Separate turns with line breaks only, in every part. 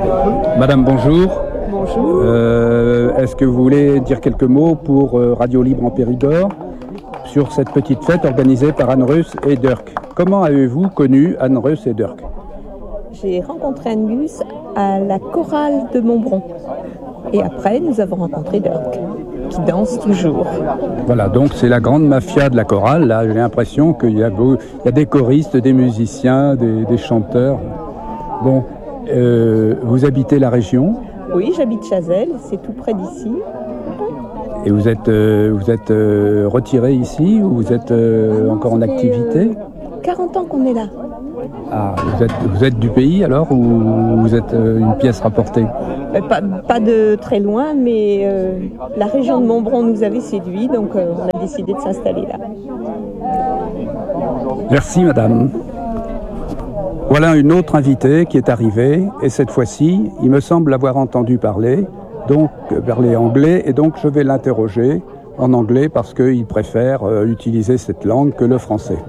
Madame, bonjour.
Bonjour.
Est-ce que vous voulez dire quelques mots pour Radio Libre en Périgord sur cette petite fête organisée par Anne Reuss et Dirk? Comment avez-vous connu Anne Reuss et Dirk?
J'ai rencontré Angus à la chorale de Montbron. Et après, nous avons rencontré Dirk, qui danse toujours.
Voilà, donc c'est la grande mafia de la chorale. Là, j'ai l'impression qu'il y a des choristes, des musiciens, des chanteurs. Bon, vous habitez la région?
Oui, j'habite Chazelles, c'est tout près d'ici.
Et vous êtes retiré ici ou vous êtes encore en activité?
40 ans qu'on est là.
Ah, vous êtes du pays alors ou vous êtes une pièce rapportée?
Pas de très loin, mais la région de Montbron nous avait séduit, donc on a décidé de s'installer là.
Merci madame. Voilà une autre invitée qui est arrivée, et cette fois-ci, il me semble l'avoir entendu parler anglais, et donc je vais l'interroger en anglais parce qu'il préfère utiliser cette langue que le français.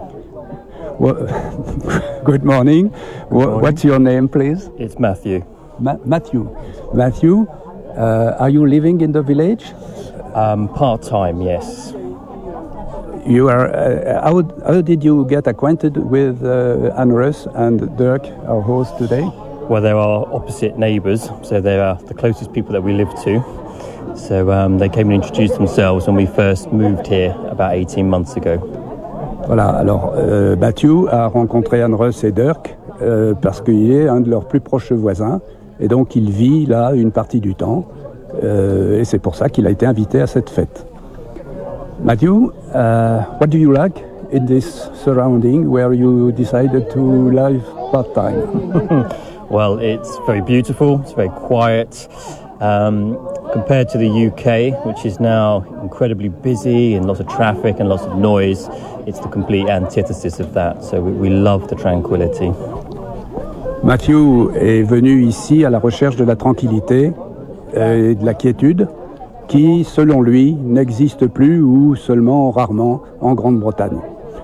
Good morning. What's your name, please?
It's Matthew.
Matthew. Matthew, are you living in the village?
Part-time, yes.
You are. How did you get acquainted with Anne Reuss and Dirk, our host today?
Well, they are opposite neighbours, so they are the closest people that we live to. So they came and introduced themselves when we first moved here about 18 months ago.
Voilà, alors Matthew a rencontré Anne Reuss et Dirk parce qu'il est un de leurs plus proches voisins et donc il vit là une partie du temps et c'est pour ça qu'il a été invité à cette fête. Matthew, what do you like in this surrounding where you decided to live part-time?
Well, it's very beautiful, it's very quiet. Compared to the UK, which is now incredibly busy and lots of traffic and lots of noise, it's the complete antithesis of that. So we love the tranquility.
Matthew est venu ici à la recherche de la tranquillité et de la quiétude qui, selon lui, n'existe plus ou seulement rarement en Grande-Bretagne.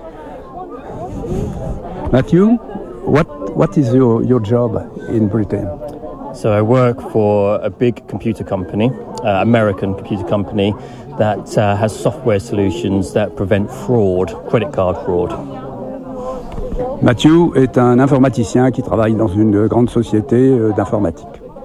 Matthew, what is your job in Britain?
So I work for a big computer company, American computer company, that has software solutions that prevent fraud, credit card fraud.
Matthew est un informaticien qui travaille dans une grande société d'informatique.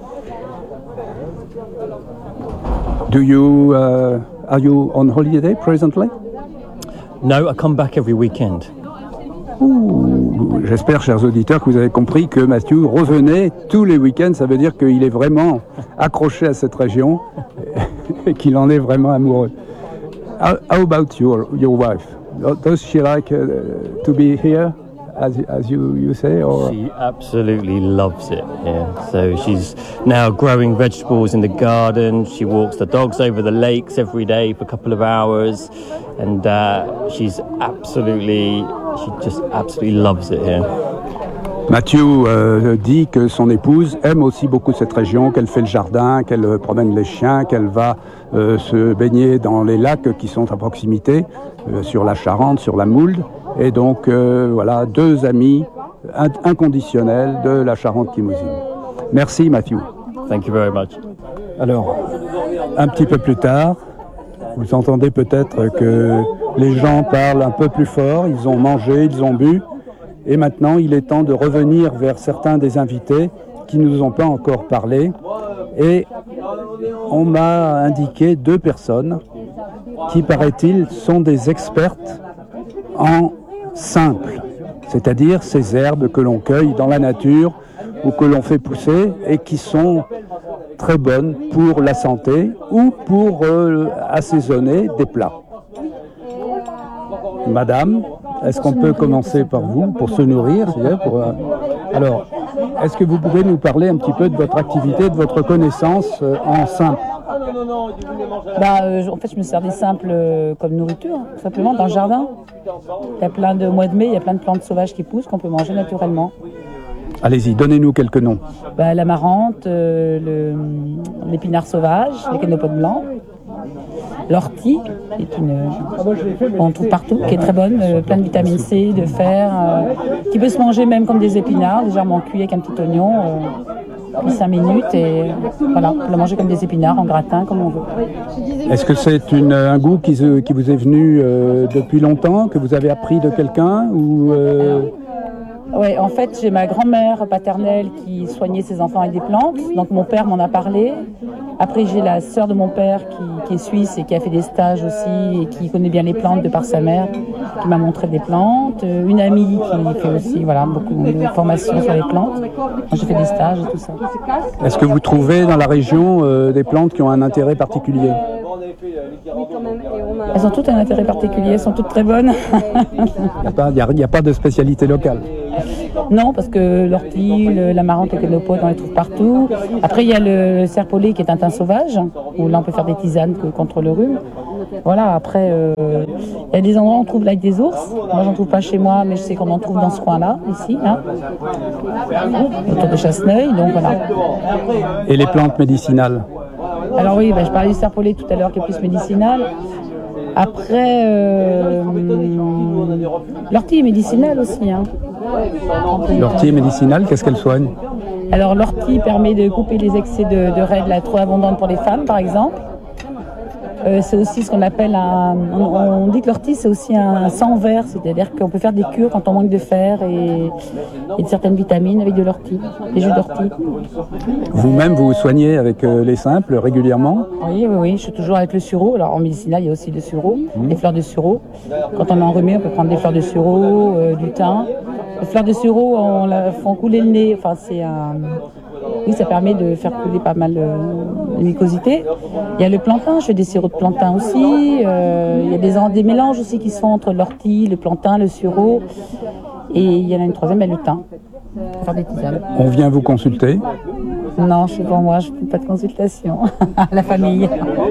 Are you on holiday presently?
No, I come back every weekend.
J'espère, chers auditeurs, que vous avez compris que Matthew revenait tous les week-ends. Ça veut dire qu'il est vraiment accroché à cette région et qu'il en est vraiment amoureux. How about your wife? Does she like to be here, as you say? Or?
She absolutely loves it here. So she's now growing vegetables in the garden. She walks the dogs over the lakes every day for a couple of hours. And she just absolutely loves it here.
Matthew dit que son épouse aime aussi beaucoup cette région, qu'elle fait le jardin, qu'elle promène les chiens, qu'elle va se baigner dans les lacs qui sont à proximité, sur la Charente, sur la Moulde. Et donc, voilà, deux amis inconditionnels de la Charente-Limousine. Merci, Matthew.
Thank you very much.
Alors, un petit peu plus tard, vous entendez peut-être que les gens parlent un peu plus fort, ils ont mangé, ils ont bu, et maintenant il est temps de revenir vers certains des invités qui ne nous ont pas encore parlé, et on m'a indiqué deux personnes qui, paraît-il, sont des expertes en simple, c'est-à-dire ces herbes que l'on cueille dans la nature ou que l'on fait pousser et qui sont très bonnes pour la santé ou pour assaisonner des plats. Madame, est-ce qu'on peut commencer par vous pour se nourrir? Alors, est-ce que vous pouvez nous parler un petit peu de votre activité, de votre connaissance en simple?
En fait, je me sers des simples comme nourriture, tout simplement, dans le jardin. Il y a plein de mois de mai, il y a plein de plantes sauvages qui poussent qu'on peut manger naturellement.
Allez-y, donnez-nous quelques noms.
L'amarante, l'épinard sauvage, les canopodes blancs, l'ortie, qui est on trouve partout, qui est très bonne, plein de vitamine C, de fer, qui peut se manger même comme des épinards, légèrement cuits avec un petit oignon. puis 5 minutes et voilà, on peut le manger comme des épinards, en gratin, comme on veut.
Est-ce que c'est un goût qui vous est venu depuis longtemps, que vous avez appris de quelqu'un ou
Oui, en fait, j'ai ma grand-mère paternelle qui soignait ses enfants avec des plantes. Donc mon père m'en a parlé. Après, j'ai la sœur de mon père qui est suisse et qui a fait des stages aussi et qui connaît bien les plantes de par sa mère, qui m'a montré des plantes. Une amie qui fait aussi beaucoup de formations sur les plantes. J'ai fait des stages et tout ça.
Est-ce que vous trouvez dans la région des plantes qui ont un intérêt particulier?
Elles ont toutes un intérêt particulier, elles sont toutes très bonnes.
Il n'y a pas de spécialité locale?
Non, parce que l'ortie, l'amarante, le quénopodes, on les trouve partout. Après, il y a le serpolet qui est un thym sauvage, où là on peut faire des tisanes contre le rhume. Voilà, après, il y a des endroits où on trouve l'ail des ours. Moi, j'en trouve pas chez moi, mais je sais qu'on en trouve dans ce coin-là, ici, là, autour de Chasseneuil, donc voilà.
Et les plantes médicinales?
Alors oui, je parlais du serpolet tout à l'heure, qui est plus médicinal. Après, l'ortie est médicinale aussi. Hein.
L'ortie est médicinale, qu'est-ce qu'elle soigne?
Alors l'ortie permet de couper les excès de règles trop abondantes pour les femmes, par exemple. C'est aussi ce qu'on appelle on dit que l'ortie c'est aussi un sang vert, c'est-à-dire qu'on peut faire des cures quand on manque de fer et de certaines vitamines avec de l'ortie, des jus d'ortie.
Vous-même, vous soignez avec les simples régulièrement?
Oui, je suis toujours avec le sureau. Alors en médecine, il y a aussi le sureau, les fleurs de sureau. Quand on est enrhumé, on peut prendre des fleurs de sureau, du thym. Les fleurs de sureau, on la font couler le nez. Enfin, oui, ça permet de faire couler pas mal de mucosité. Il y a le plantain, je fais des sirops de plantain aussi. Il y a des mélanges aussi qui se font entre l'ortie, le plantain, le sureau. Et il y en a une troisième, le thym. Pour faire des tisanes.
On vient vous consulter?
Non, je suis pour moi, je ne fais pas de consultation. La famille.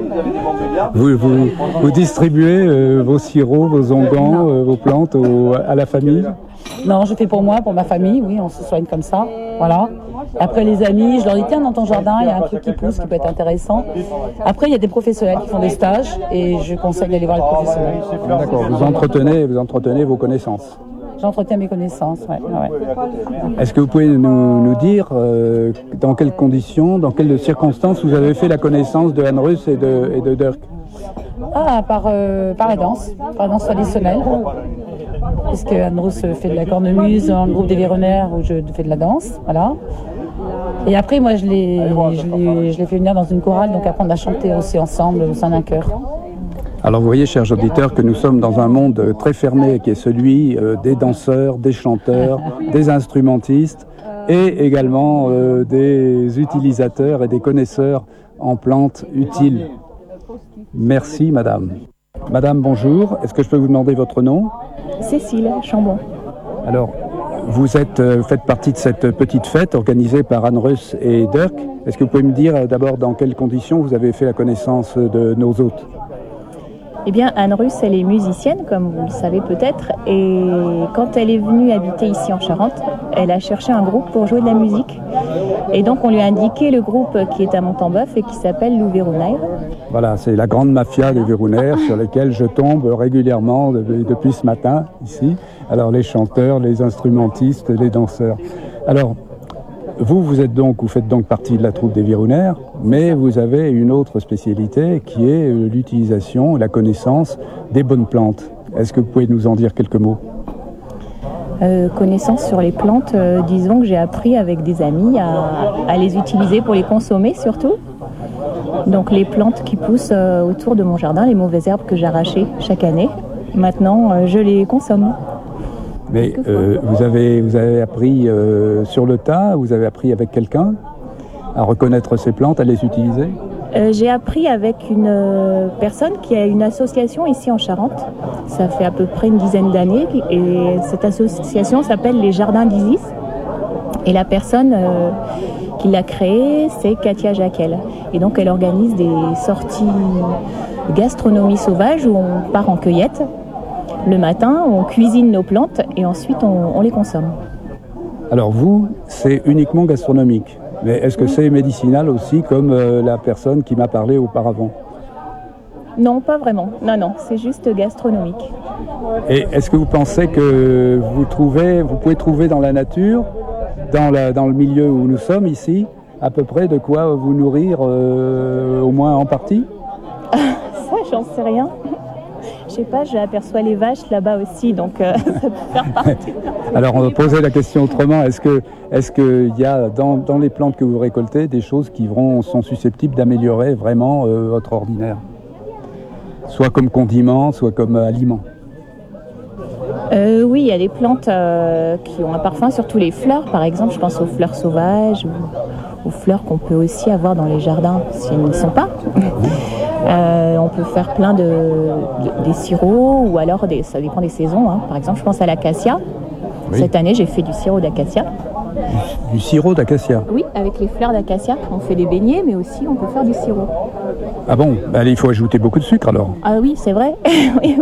Vous distribuez vos sirops, vos onguents, vos plantes à la famille?
Non, je fais pour moi, pour ma famille, oui, on se soigne comme ça, voilà. Après les amis, je leur dis tiens, dans ton jardin, il y a un truc qui pousse qui peut être intéressant. Après, il y a des professionnels qui font des stages et je conseille d'aller voir les professionnels.
D'accord, vous entretenez vos connaissances.
J'entretiens mes connaissances, ouais.
Est-ce que vous pouvez nous dire dans quelles conditions, dans quelles circonstances vous avez fait la connaissance de Anne Russ et de Dirk?
Par la danse traditionnelle. Puisque Anne Russ fait de la cornemuse dans le groupe des Véronnaires où je fais de la danse, voilà. Et après, moi, je l'ai fait venir dans une chorale, donc après on a chanté aussi ensemble au sein d'un chœur.
Alors vous voyez, chers auditeurs, que nous sommes dans un monde très fermé qui est celui des danseurs, des chanteurs, des instrumentistes et également des utilisateurs et des connaisseurs en plantes utiles. Merci madame. Madame, bonjour. Est-ce que je peux vous demander votre nom?
Cécile Chambon.
Alors, vous faites partie de cette petite fête organisée par Anne Russ et Dirk. Est-ce que vous pouvez me dire d'abord dans quelles conditions vous avez fait la connaissance de nos hôtes?
Eh bien, Anne Russ, elle est musicienne, comme vous le savez peut-être, et quand elle est venue habiter ici en Charente, elle a cherché un groupe pour jouer de la musique. Et donc, on lui a indiqué le groupe qui est à Montembeuf et qui s'appelle Lou Véronnaire.
Voilà, c'est la grande mafia des Véronnaires sur lesquels je tombe régulièrement depuis ce matin, ici. Alors, les chanteurs, les instrumentistes, les danseurs. Alors, vous faites donc partie de la troupe des Véronnaires, mais vous avez une autre spécialité qui est l'utilisation, la connaissance des bonnes plantes. Est-ce que vous pouvez nous en dire quelques mots?
Connaissance sur les plantes, disons que j'ai appris avec des amis à les utiliser pour les consommer surtout. Donc les plantes qui poussent autour de mon jardin, les mauvaises herbes que j'arrachais chaque année, maintenant je les consomme.
Mais vous avez appris sur le tas, vous avez appris avec quelqu'un à reconnaître ces plantes, à les utiliser?
J'ai appris avec une personne qui a une association ici en Charente. Ça fait à peu près une dizaine d'années et cette association s'appelle les Jardins d'Isis. Et la personne qui l'a créée, c'est Katia Jacquel. Et donc elle organise des sorties gastronomie sauvage où on part en cueillette. Le matin, on cuisine nos plantes et ensuite on les consomme. Alors
vous, c'est uniquement gastronomique. Mais est-ce que c'est médicinal aussi, comme la personne qui m'a parlé auparavant?
Non, pas vraiment. Non, c'est juste gastronomique.
Et est-ce que vous pensez que vous pouvez trouver dans la nature, dans le milieu où nous sommes ici, à peu près de quoi vous nourrir, au moins en partie?
Ça, j'en sais rien. Je sais pas, j'aperçois les vaches là-bas aussi, donc ça peut faire partie.
Alors on va poser la question autrement. Est-ce qu'il y a dans les plantes que vous récoltez des choses qui sont susceptibles d'améliorer vraiment votre ordinaire? Soit comme condiment, soit comme aliment?
Oui, il y a des plantes qui ont un parfum, surtout les fleurs. Par exemple, je pense aux fleurs sauvages ou aux fleurs qu'on peut aussi avoir dans les jardins si elles ne sont pas. On peut faire plein des sirops ou alors ça dépend des saisons. Hein. Par exemple, je pense à l'acacia. Oui. Cette année, j'ai fait du sirop d'acacia.
Du sirop d'acacia?
Oui, avec les fleurs d'acacia. On fait des beignets, mais aussi on peut faire du sirop.
Ah bon? Il faut ajouter beaucoup de sucre alors?
Ah oui, c'est vrai. Oui.